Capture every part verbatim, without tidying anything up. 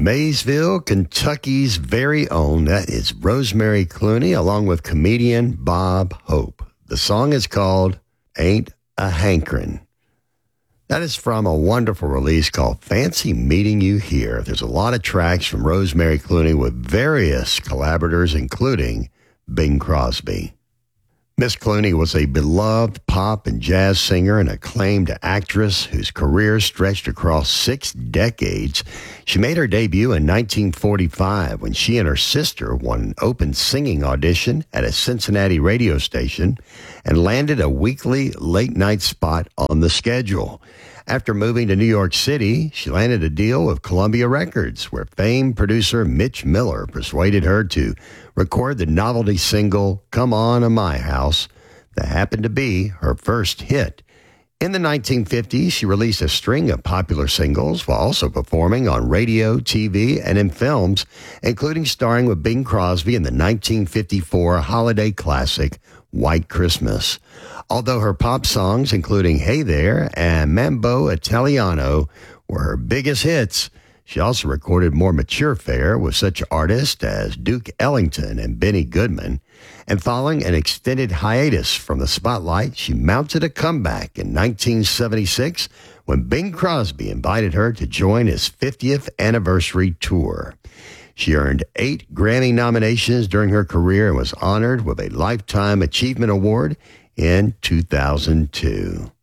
Maysville, Kentucky's very own. That is Rosemary Clooney, along with comedian Bob Hope. The song is called Ain't a Hankerin'. That is from a wonderful release called Fancy Meeting You Here. There's a lot of tracks from Rosemary Clooney with various collaborators, including Bing Crosby. Miss Clooney was a beloved pop and jazz singer and acclaimed actress whose career stretched across six decades. She made her debut in nineteen forty-five when she and her sister won an open singing audition at a Cincinnati radio station and landed a weekly late-night spot on the schedule. After moving to New York City, she landed a deal with Columbia Records, where famed producer Mitch Miller persuaded her to record the novelty single Come On to My House that happened to be her first hit. In the nineteen fifties, she released a string of popular singles while also performing on radio, T V, and in films, including starring with Bing Crosby in the nineteen fifty-four holiday classic White Christmas. Although her pop songs, including Hey There and Mambo Italiano, were her biggest hits, she also recorded more mature fare with such artists as Duke Ellington and Benny Goodman. And following an extended hiatus from the spotlight, she mounted a comeback in nineteen seventy-six when Bing Crosby invited her to join his fiftieth anniversary tour. She earned eight Grammy nominations during her career and was honored with a Lifetime Achievement Award in two thousand two.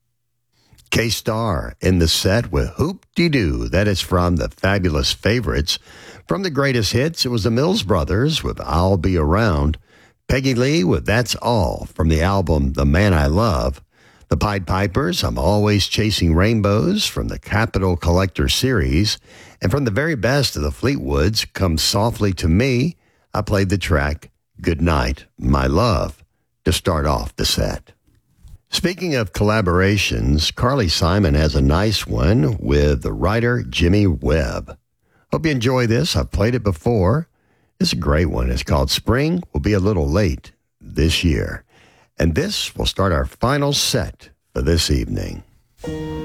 K-Star in the set with Hoop-Dee-Doo. That is from the Fabulous Favorites. From the greatest hits, it was the Mills Brothers with I'll Be Around. Peggy Lee with That's All from the album The Man I Love. The Pied Pipers, I'm Always Chasing Rainbows from the Capitol Collector series. And from the very best of the Fleetwoods, Come Softly to Me, I played the track Good Night, My Love to start off the set. Speaking of collaborations, Carly Simon has a nice one with the writer Jimmy Webb. Hope you enjoy this. I've played it before. It's a great one. It's called Spring Will Be a Little Late This Year. And this will start our final set for this evening.